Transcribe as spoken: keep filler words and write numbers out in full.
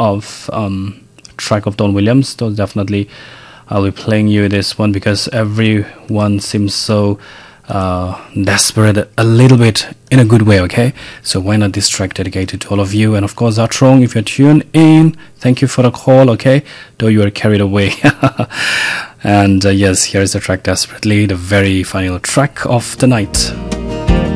of um, track of Don Williams. So definitely I'll be playing you this one because everyone seems so uh, desperate, a little bit in a good way, okay? So why not this track dedicated to all of you? And of course, Atrong, if you're tuned in, thank you for the call, okay? Though you are carried away. And uh, yes, here is the track Desperately, the very final track of the night.